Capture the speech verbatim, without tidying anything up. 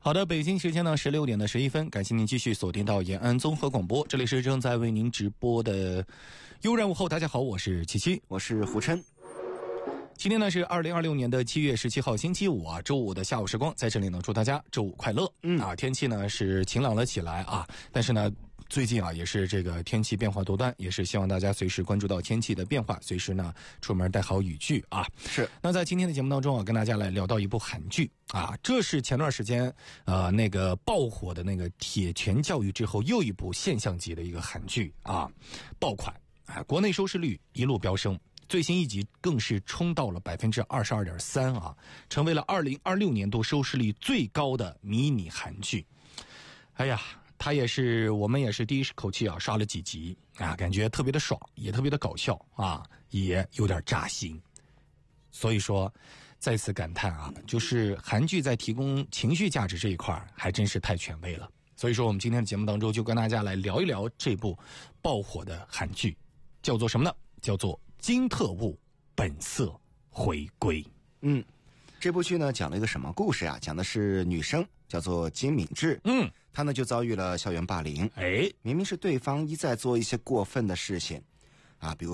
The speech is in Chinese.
好的，北京时间呢十六点的十一分，感谢您继续锁定到延安综合广播，这里是正在为您直播的悠然午后。大家好，我是七七， 我是胡琛。 今天呢是二零二六年的七月十七号星期五啊，周五的下午时光，在这里呢祝大家周五快乐。嗯啊，天气呢是晴朗了起来啊，但是呢最近啊也是这个天气变化多端，也是希望大家随时关注到天气的变化，随时呢出门带好雨具啊。 是。 那在今天的节目当中啊，跟大家来聊到一部韩剧啊，这是前段时间呃那个爆火的那个《铁拳教育》之后又一部现象级的一个韩剧啊，爆款啊，国内收视率一路飙升。最新一集更是冲到了百分之二十二点三啊，成为了二零二六年度收视率最高的迷你韩剧。哎呀，他也是我们也是第一口气啊刷了几集啊，感觉特别的爽，也特别的搞笑啊，也有点扎心。所以说，再次感叹啊，就是韩剧在提供情绪价值这一块还真是太权威了。所以说，我们今天的节目当中就跟大家来聊一聊这部爆火的韩剧，叫做什么呢？叫做金特务本色回归。 嗯，这部剧呢讲了一个什么故事啊？讲的是女生叫做金敏智， 嗯， 她呢就遭遇了校园霸凌。 哎， 明明是对方一再做一些过分的事情啊，比如